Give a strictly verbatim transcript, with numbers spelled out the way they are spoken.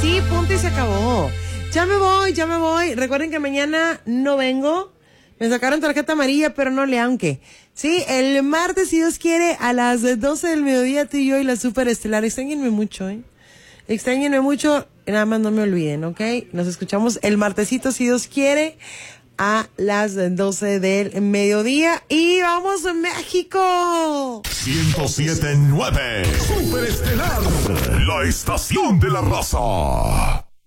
sí, punto y se acabó. Ya me voy, ya me voy. Recuerden que mañana no vengo. Me sacaron tarjeta amarilla, pero no le aunque. Sí, el martes, si Dios quiere, a las doce del mediodía, tú y yo y la Super Estelar. Extrañenme mucho, ¿eh? Extrañenme mucho. Nada más no me olviden, ¿ok? Nos escuchamos el martesito, si Dios quiere, a las doce del mediodía. ¡Y vamos a México! ciento siete punto nueve Super Estelar, la estación de la raza.